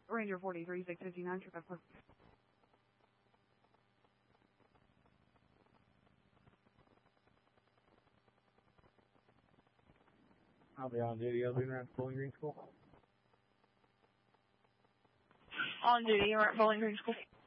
Ranger 43, 659, Trevor. I'll be on duty. I'll be around Bowling Green School. On duty, you're at Bowling Green School.